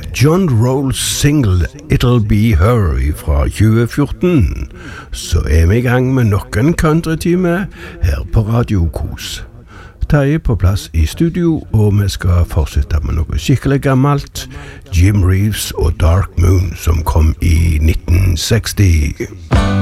John Rolls single It'll Be Her fra 2014, så vi i gang med nok en countrytime her på Radio Kos. Terje på plass i studio, og vi skal fortsette med noe skikkelig gammelt, Jim Reeves og Dark Moon, som kom i 1960.